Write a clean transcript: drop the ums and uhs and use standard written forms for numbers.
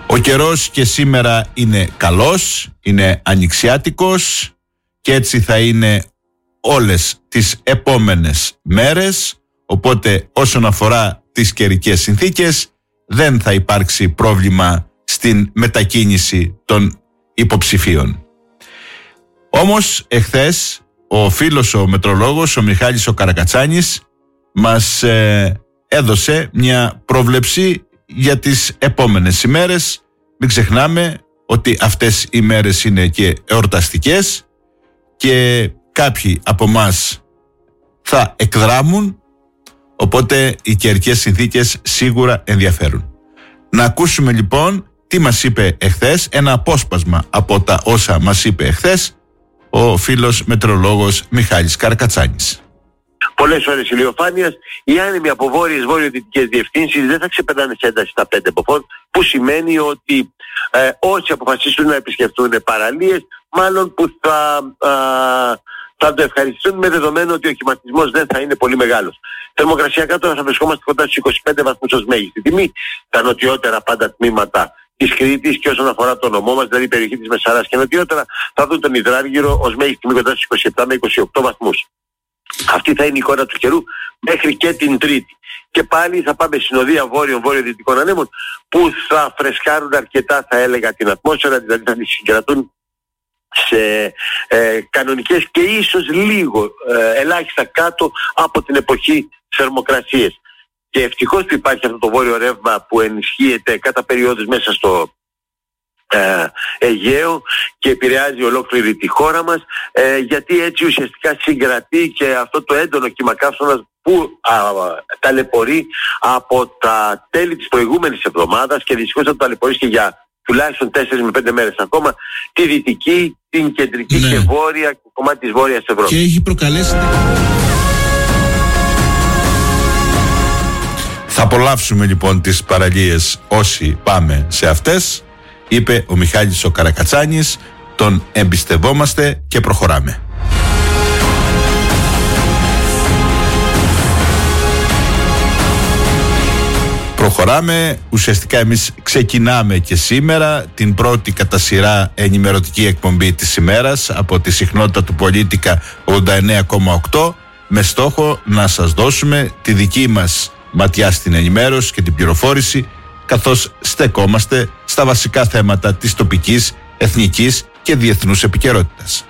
Ο καιρός και σήμερα είναι καλός, είναι ανοιξιάτικος και έτσι θα είναι όλες τις επόμενες μέρες, οπότε όσον αφορά τις καιρικές συνθήκες δεν θα υπάρξει πρόβλημα στην μετακίνηση των υποψηφίων. Όμως εχθές ο φίλος ο μετρολόγος, ο Μιχάλης ο Καρακατσάνης, μας έδωσε μια πρόβλεψη για τις επόμενες ημέρες. Μην ξεχνάμε ότι αυτές οι μέρες είναι και εορταστικές και κάποιοι από μας θα εκδράμουν, οπότε οι καιρικές συνθήκες σίγουρα ενδιαφέρουν. Να ακούσουμε λοιπόν τι μας είπε εχθές, ένα απόσπασμα από τα όσα μας είπε εχθές ο φίλος μετρολόγος Μιχάλης Καρακατσάνης. Πολλές ώρες ηλιοφάνειας, οι άνεμοι από βόρειες βορειοδυτικές διευθύνσεις δεν θα ξεπερνάνε σε ένταση στα 5 μποφόρ, που σημαίνει ότι όσοι αποφασίσουν να επισκεφτούν παραλίες, μάλλον που θα το ευχαριστούν, με δεδομένο ότι ο κυματισμός δεν θα είναι πολύ μεγάλος. Θερμοκρασιακά τώρα θα βρισκόμαστε κοντά στους 25 βαθμούς ως μέγιστη τιμή, τα νοτιότερα πάντα τμήματα της Κρήτης, και όσον αφορά το νομό μας, δηλαδή η περιοχή της Μεσαράς και νοτιότερα, θα δουν τον Υδράργυρο ως μέγιστη τιμή κοντά στους 27 με 28 βαθμούς. Αυτή θα είναι η εικόνα του καιρού μέχρι και την Τρίτη. Και πάλι θα πάμε συνοδεία βόρειο-δυτικών ανέμων που θα φρεσκάρουν αρκετά, θα έλεγα, την ατμόσφαιρα, δηλαδή θα τη συγκρατούν σε κανονικές και ίσως λίγο ελάχιστα κάτω από την εποχή θερμοκρασίες. Και ευτυχώς που υπάρχει αυτό το βόρειο ρεύμα που ενισχύεται κατά περιόδους μέσα στο Αιγαίο και επηρεάζει ολόκληρη τη χώρα μας, γιατί έτσι ουσιαστικά συγκρατεί και αυτό το έντονο κύμα καύσωνας που ταλαιπωρεί από τα τέλη της προηγούμενης εβδομάδας και δυστυχώς θα το ταλαιπωρήσει και για τουλάχιστον 4 με 5 μέρες ακόμα τη δυτική, την κεντρική και βόρεια κομμάτι της Βόρειας Ευρώπης. Και έχει προκαλέσει... Θα απολαύσουμε λοιπόν τις παραλίες όσοι πάμε σε αυτές, είπε ο Μιχάλης ο Καρακατσάνης, τον εμπιστευόμαστε και προχωράμε. Προχωράμε, ουσιαστικά εμείς ξεκινάμε και σήμερα την πρώτη κατά σειρά ενημερωτική εκπομπή της ημέρας από τη συχνότητα του Πολίτικα 89,8 με στόχο να σας δώσουμε τη δική μας ματιά στην ενημέρωση και την πληροφόρηση, καθώς στεκόμαστε στα βασικά θέματα της τοπικής, εθνικής και διεθνούς επικαιρότητας.